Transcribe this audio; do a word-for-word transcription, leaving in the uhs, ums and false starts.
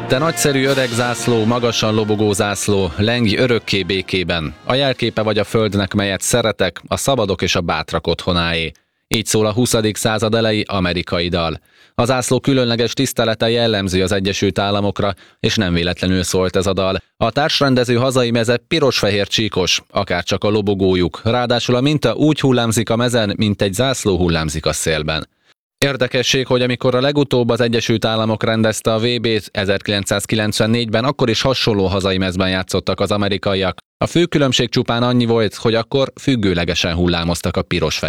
Te nagyszerű öreg zászló, magasan lobogó zászló, lengj örökké békében. A jelképe vagy a földnek, melyet szeretek, a szabadok és a bátrak otthonáé. Így szól a huszadik század elejé amerikai dal. A zászló különleges tisztelete jellemző az Egyesült Államokra, és nem véletlenül szólt ez a dal. A társrendező hazai meze piros-fehér csíkos, akárcsak a lobogójuk, ráadásul a minta úgy hullámzik a mezen, mint egy zászló hullámzik a szélben. Érdekesség, hogy amikor a legutóbb az Egyesült Államok rendezte a vé bét ezerkilencszázkilencvennégyben, akkor is hasonló hazai mezben játszottak az amerikaiak. A fő különbség csupán annyi volt, hogy akkor függőlegesen hullámoztak a piros